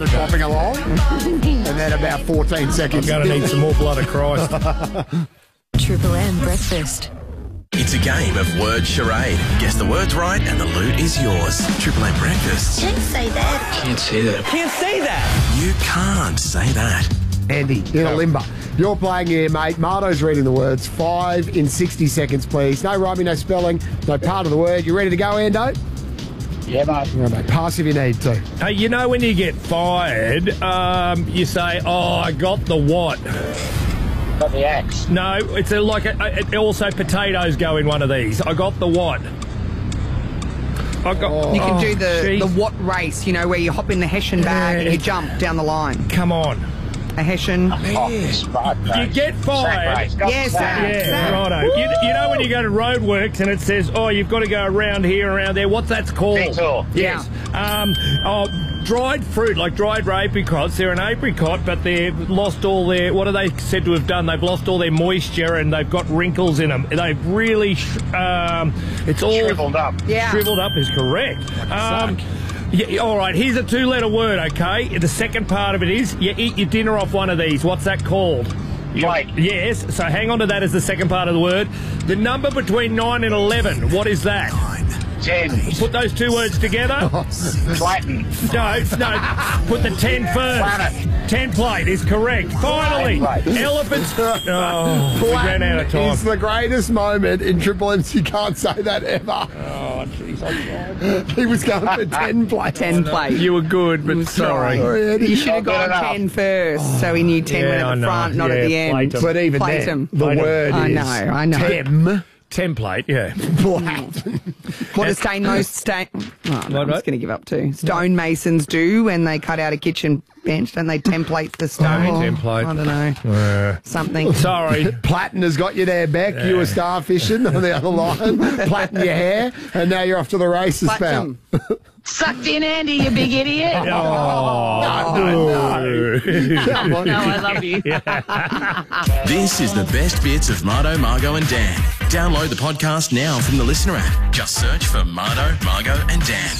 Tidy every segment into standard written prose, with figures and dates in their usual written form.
popping along, and then about 14 seconds. I'm going to need some more blood of Christ. Triple M Breakfast. It's a game of word charade. Guess the words right and the loot is yours. Triple M Breakfast. Can't say that. Can't say that. Can't say that. You can't say that. Andy, in a limber. You're playing here, mate. Marto's reading the words. 5 in 60 seconds, please. No rhyming, no spelling, no part of the word. You ready to go, Ando? Yeah, mate. All right, mate. Pass if you need to. Hey, you know when you get fired, you say, oh, I got the what? Got the axe. No, it's also potatoes go in one of these. I got the what? I got, You can do the geez. what race, you know, where you hop in the Hessian bag and you jump down the line. Come on. A Hessian. You get fired. Yes, Yeah, righto. You know when you go to Roadworks and it says, oh, you've got to go around here, around there. What's that called? Detour. Yes. Dried fruit, like dried apricots. They're an apricot, but they've lost all their... What are they said to have done? They've lost all their moisture and they've got wrinkles in them. They've really... it's all... Shriveled up. Yeah. Shriveled up is correct. Yeah, all right, here's a two-letter word, okay? The second part of it is you eat your dinner off one of these. What's that called? Plate. Yes, so hang on to that as the second part of the word. The number between 9 and 11, what is that? 10. Put those two words together. Flatten. No, put the 10 first. Planet. 10 plate is correct. Finally, Plate. elephants. Oh, we ran out of time. It's the greatest moment in Triple M's. You can't say that ever. Oh, jeez, I tried. He was going for 10 plate. 10 plate. You were good, but sorry. Sorry, Eddie. You should have Not good gone enough. 10 first, so he knew 10 went Yeah, I at the know. front, not at the Yeah, end. plate 'em. But even Plate then, 'em. the Plate 'em. word I is... know, I know. Tem. Template, yeah. What do I'm What? just going to give up too. Stonemasons do when they cut out a kitchen bench, don't they template the stone? template. I don't know. Something. Sorry. Platten has got you there, Beck. You were starfishing on the other line. Platten your hair, and now you're off to the races, pal. Platinum. Sucked in, Andy, you big idiot. Oh, Come on. No, I love you. This is the best bits of Marto, Margo and Dan. Download the podcast now from the Listener app. Just search for Marto, Margo and Dan.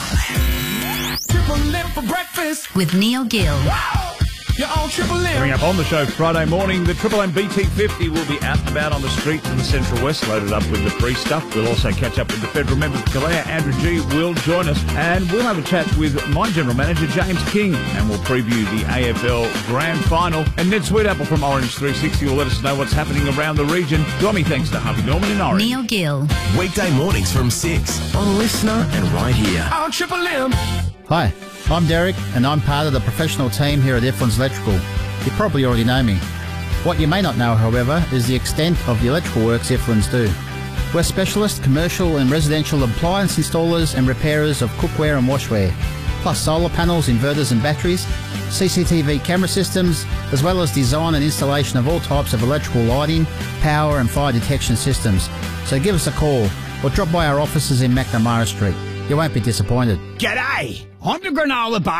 Triple M for breakfast. With Neil Gill. You're on Triple M. Coming up on the show Friday morning, the Triple M BT50 will be out and about on the streets in the Central West, loaded up with the free stuff. We'll also catch up with the federal member of Kalea. Andrew G will join us, and we'll have a chat with my general manager, James King, and we'll preview the AFL Grand Final. And Ned Sweetapple from Orange 360 will let us know what's happening around the region. Join me thanks to Harvey Norman in Orange. Neil Gill. Weekday mornings from 6 on Listener and right here. On Triple M. Hi, I'm Derek and I'm part of the professional team here at F1's Electrical. You probably already know me. What you may not know, however, is the extent of the electrical works F1's do. We're specialist commercial and residential appliance installers and repairers of cookware and washware, plus solar panels, inverters and batteries, CCTV camera systems, as well as design and installation of all types of electrical lighting, power and fire detection systems. So give us a call or drop by our offices in McNamara Street. You won't be disappointed. G'day. On the granola bar.